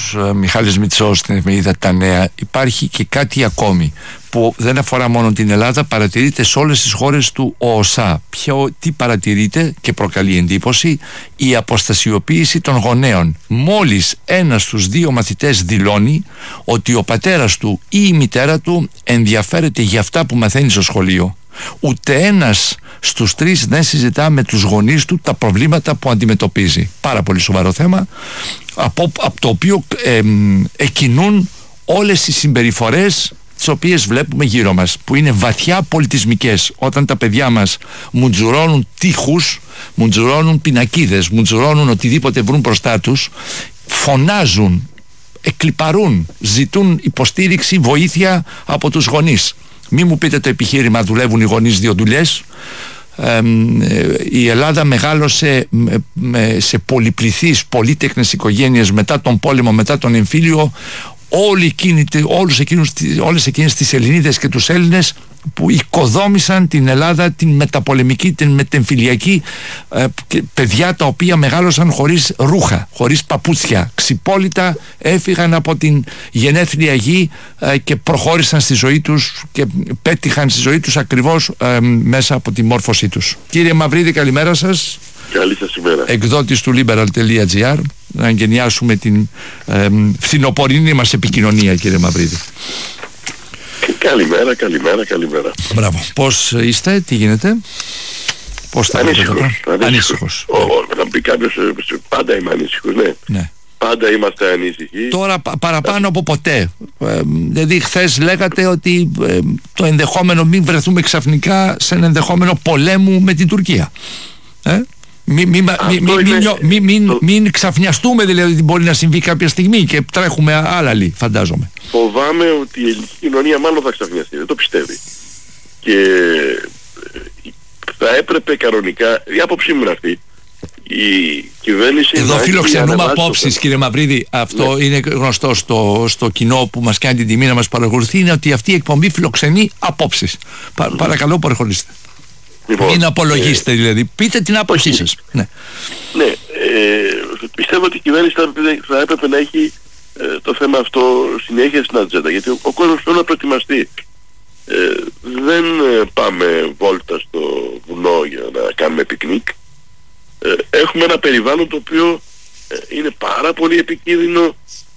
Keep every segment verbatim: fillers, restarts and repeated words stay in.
φίλος ε, Μιχάλης Μητσός στην εφημερίδα Τα Νέα, υπάρχει και κάτι ακόμη που δεν αφορά μόνο την Ελλάδα, παρατηρείται σε όλες τις χώρες του ΟΟΣΑ. Ποιο, τι παρατηρείται και προκαλεί εντύπωση? Η αποστασιοποίηση των γονέων. Μόλις ένας στους δύο μαθητές δηλώνει ότι ο πατέρας του ή η μητέρα του ενδιαφέρεται για αυτά που μαθαίνει στο σχολείο, ούτε ένας στους τρεις δεν συζητά με τους γονείς του τα προβλήματα που αντιμετωπίζει. Πάρα πολύ σοβαρό θέμα, από, από το οποίο ε, εκκινούν όλες οι συμπεριφορές τις οποίες βλέπουμε γύρω μας, που είναι βαθιά πολιτισμικές. Όταν τα παιδιά μας μουτζουρώνουν τείχους, μουτζουρώνουν πινακίδες, μουτζουρώνουν οτιδήποτε βρουν μπροστά τους, φωνάζουν, εκλιπαρούν, ζητούν υποστήριξη, βοήθεια από τους γονείς. Μη μου πείτε το επιχείρημα δουλεύουν οι γονείς δύο δουλειές. Ε, η Ελλάδα μεγάλωσε με, με, σε πολυπληθείς, πολύτεκνες οικογένειες μετά τον πόλεμο, μετά τον εμφύλιο. Όλοι εκείνοι, όλους εκείνους, όλες εκείνες τις Ελληνίδες και τους Έλληνες που οικοδόμησαν την Ελλάδα, την μεταπολεμική, την μετεμφυλιακή, ε, παιδιά τα οποία μεγάλωσαν χωρίς ρούχα, χωρίς παπούτσια, ξυπόλυτα έφυγαν από την γενέθλια γη ε, και προχώρησαν στη ζωή τους και πέτυχαν στη ζωή τους ακριβώς ε, μέσα από τη μόρφωσή τους. Κύριε Μαυρίδη, καλημέρα σας. Καλή σας ημέρα. Εκδότης του liberal.gr, να εγκαινιάσουμε την ε, φθινοπορεινή μας επικοινωνία, κύριε Μαυρίδη. Καλημέρα, καλημέρα, καλημέρα. Μπράβο. Πώς είστε, τι γίνεται? Πώς θα ανήσυχος, ανήσυχος. Ανήσυχος. Να πει κάποιος, πάντα είμαι ανήσυχος, ναι. ναι. Πάντα είμαστε ανήσυχοι. Τώρα πα, παραπάνω από ποτέ. Ε, δηλαδή χθες λέγατε ότι ε, το ενδεχόμενο μην βρεθούμε ξαφνικά σε ένα ενδεχόμενο πολέμου με την Τουρκία. Ε? Μην μη, μη, μη, μη, μη, μη ξαφνιαστούμε δηλαδή ότι μπορεί να συμβεί κάποια στιγμή και τρέχουμε άλλαλοι, φαντάζομαι. Φοβάμαι ότι η ελληνική κοινωνία μάλλον θα ξαφνιαστεί, δεν το πιστεύει. Και θα έπρεπε κανονικά, η άποψή μου είναι αυτή, η κυβέρνηση... Εδώ φιλοξενούμε απόψεις, κύριε Μαυρίδη, αυτό ναι. είναι γνωστό στο, στο κοινό που μας κάνει την τιμή να μας παρακολουθεί, είναι ότι αυτή η εκπομπή φιλοξενεί απόψεις. Πα, mm. Παρακαλώ, προχωρήστε. Λοιπόν, μην απολογίστε ε, δηλαδή, πείτε την άποψή σας. Ναι, ναι ε, πιστεύω ότι η κυβέρνηση θα, θα έπρεπε να έχει ε, το θέμα αυτό συνέχεια στην ατζέντα, γιατί ο, ο κόσμος πρέπει να προετοιμαστεί. Ε, δεν ε, πάμε βόλτα στο βουνό για να κάνουμε πικνίκ. Ε, έχουμε ένα περιβάλλον το οποίο ε, είναι πάρα πολύ επικίνδυνο.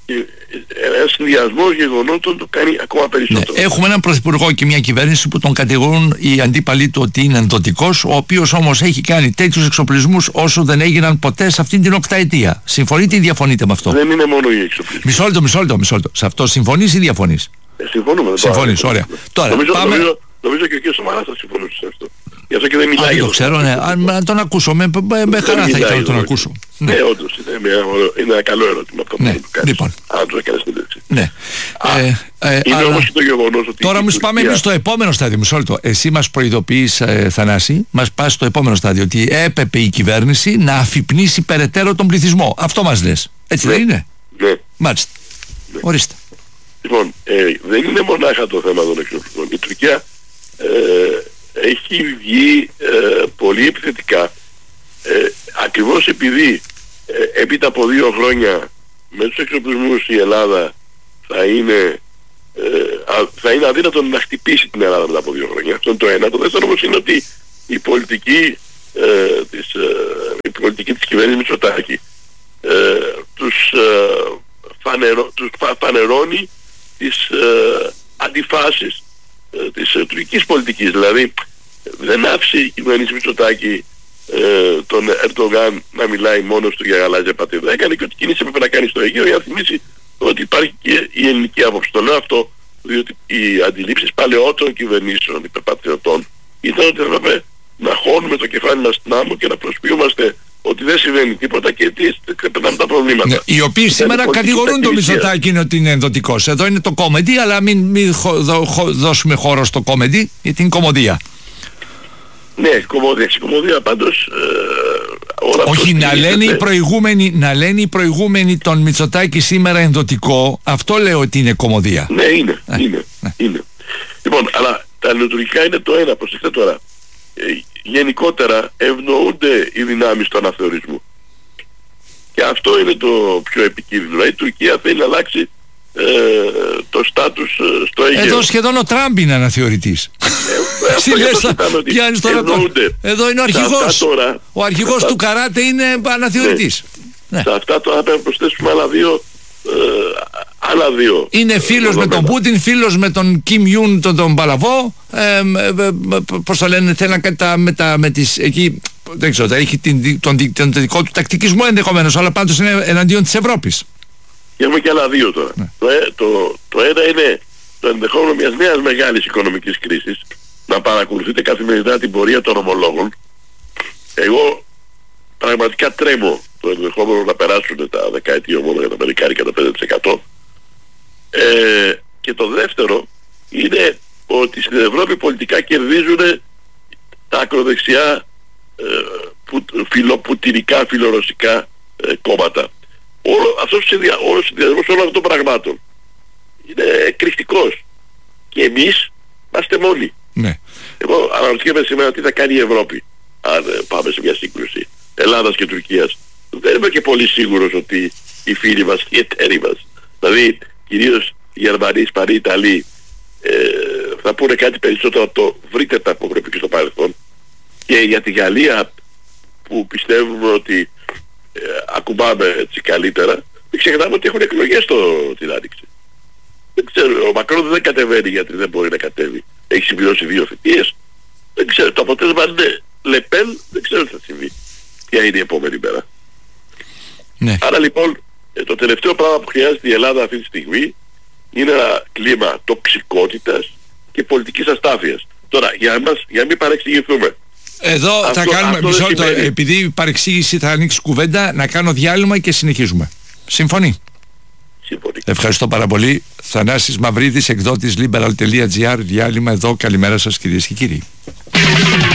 Ένα συνδυασμό γεγονότων το κάνει ακόμα περισσότερο. Ναι, έχουμε έναν πρωθυπουργό και μια κυβέρνηση που τον κατηγορούν οι αντίπαλοι του ότι είναι ενδοτικός, ο οποίος όμως έχει κάνει τέτοιους εξοπλισμούς όσο δεν έγιναν ποτέ σε αυτήν την οκταετία. Συμφωνείτε ή διαφωνείτε με αυτό? Δεν είναι μόνο οι εξοπλισμοί. Μισό λεπτό, μισό λεπτό, μισό λεπτό. Σε αυτό συμφωνείς ή διαφωνείς? Ε, συμφωνούμε. Συμφωνείς, ωραία. Τώρα, νομίζω, πάμε... νομίζω, νομίζω και ο κ. Σαμαράς θα συμφωνούσε σε αυτό. Γι' αυτό και δεν μιλάει. Α, δεν το ξέρω, ναι. Αν να τον ακούσω, με, με, με χαρά θα ήθελα να τον ακούσω. Ναι, ναι όντως, είναι, μια, είναι ένα καλό ερώτημα αυτό ναι, που κάνεις. Λοιπόν. Αν το έκανες την λέξη. Ναι. Α, ε, ε, είναι αλλά... όμως και το γεγονός ότι... Τώρα όμως πάμε εμείς στο επόμενο στάδιο. Μισό λεπτό. Εσύ μας προειδοποιείς, ε, Θανάση, μας πας στο επόμενο στάδιο, ότι έπρεπε η κυβέρνηση να αφυπνίσει περαιτέρω τον πληθυσμό. Αυτό μας λες. Έτσι ναι. δεν είναι? Ναι. Μάλιστα. Ναι. Ορίστε. Λοιπόν, ε, δεν είναι μονάχα το θέμα των εξοπλισμών. Η Τουρκία ε, έχει βγει ε, πολύ επιθετικά ε, ακριβώς επειδή ε, έπειτα από δύο χρόνια με τους εξοπλισμούς η Ελλάδα θα είναι ε, α, θα είναι αδύνατο να χτυπήσει την Ελλάδα μετά από δύο χρόνια. Αυτό είναι το ένα. Το δεύτερο όμως είναι ότι η πολιτική ε, της, ε, η πολιτική της κυβέρνησης Μητσοτάκη ε, τους, ε, φανερώ, τους φα, φανερώνει τις ε, αντιφάσεις ε, της ε, τουρκικής πολιτικής. Δηλαδή δεν άφησε η κυβέρνηση Μητσοτάκη ε, τον Ερντογάν να μιλάει μόνος του για γαλάζια πατρίδα. Έκανε και ό,τι κίνηση έπρεπε να κάνει στο Αιγαίο για να θυμίσει ότι υπάρχει και η ελληνική άποψη. Το λέω αυτό διότι οι αντιλήψεις παλαιότερων κυβερνήσεων υπερπατριωτών ήταν ότι έπρεπε να χώνουμε το κεφάλι μας στην άμμο και να προσποιούμαστε ότι δεν συμβαίνει τίποτα και τι περνάμε τα προβλήματα. Ναι, οι οποίοι σήμερα κατηγορούν τον Μητσοτάκη ότι είναι ενδοτικός. Εδώ είναι το κόμεντι, αλλά μην, μην χω, δω, χω, δώσουμε χώρο στο κόμεντι για την κομμωδία. Ναι, κομμωδία. Η κομμωδία πάντως... Ε, όλα όχι, να λένε, οι προηγούμενοι, να λένε οι προηγούμενοι τον Μητσοτάκη σήμερα ενδοτικό, αυτό λέω ότι είναι κομμωδία. Ναι, είναι. Ε, είναι, ναι. είναι. Λοιπόν, αλλά τα ελληνοτουρκικά είναι το ένα. Προσέξτε τώρα. Ε, γενικότερα ευνοούνται οι δυνάμεις του αναθεωρισμού. Και αυτό είναι το πιο επικίνδυνο. Η Τουρκία θέλει να αλλάξει ε, το στάτους ε, στο Αιγαίο. Εδώ σχεδόν ο Τραμπ είναι αναθεωρητής. Ε, αυτό για το πιάνεις τώρα το... Εδώ είναι ο αρχηγός. Τώρα, ο αρχηγός αυτά... του καράτε είναι αναθεωρητής. Ναι. Ναι. Σε αυτά τώρα πρέπει να προσθέσουμε άλλα δύο. Ε, άλλα δύο. Είναι φίλος με τον Πούτιν, φίλος με τον Κιμ Ιουν, τον, τον Παλαβό. Ε, ε, ε, πώς το λένε, θέλει να κάνει τα, με, τα, με τις εκεί. Δεν ξέρω, έχει την, τον, τον δικό του τακτικισμό ενδεχομένως, αλλά πάντως είναι εναντίον της Ευρώπης. Και έχουμε και άλλα δύο τώρα. Ναι. Το, το, το ένα είναι το ενδεχόμενο μιας νέας μεγάλης οικονομικής κρίσης, να παρακολουθείτε καθημερινά την πορεία των ομολόγων. Εγώ πραγματικά τρέμω το ενδεχόμενο να περάσουν τα δεκαετή ομόλογα τα αμερικάνικα τα πέντε τοις εκατό. Ε, και το δεύτερο είναι ότι στην Ευρώπη πολιτικά κερδίζουν τα ακροδεξιά ε, που, φιλοπουτινικά, φιλορωσικά ε, κόμματα. Όλο, αυτός ο συνδυασμός όλων αυτών των πραγμάτων είναι εκρηκτικός. Και εμείς είμαστε μόνοι. Ναι. Εγώ αναρωτιέμαι σήμερα τι θα κάνει η Ευρώπη αν ε, πάμε σε μια σύγκρουση Ελλάδας και Τουρκίας. Δεν είμαι και πολύ σίγουρος ότι οι φίλοι μας και οι εταίροι μας, δηλαδή κυρίως οι Γερμανοί, οι Ισπανοί, οι Ιταλοί, ε, θα πούνε κάτι περισσότερο από το βρείτε τα που πρέπει και στο παρελθόν. Και για τη Γαλλία που πιστεύουμε ότι ε, ακουμπάμε έτσι καλύτερα, δεν ξεχνάμε ότι έχουν εκλογές το, την Άνοιξη. Δεν ξέρω, ο Μακρόν δεν κατεβαίνει γιατί δεν μπορεί να κατέβει. Έχει συμπληρώσει δύο θητείες. Δεν ξέρω, το αποτέλεσμα είναι Λεπέν, δεν ξέρω τι θα συμβεί. Ποια είναι η επόμενη μέρα. Ναι. Άρα λοιπόν το τελευταίο πράγμα που χρειάζεται η Ελλάδα αυτή τη στιγμή είναι ένα κλίμα τοξικότητας και πολιτικής αστάθειας. Τώρα για, μας, για να μην παρεξηγηθούμε. Εδώ αυτό, θα κάνουμε μισό λεπτό, επειδή η παρεξήγηση θα ανοίξει κουβέντα, να κάνω διάλειμμα και συνεχίζουμε. Συμφωνεί? Συμφωνεί. Ευχαριστώ πάρα πολύ. Θανάσης Μαυρίδης, εκδότης liberal τελεία gr, διάλειμμα εδώ. Καλημέρα σας κυρίες και κύριοι.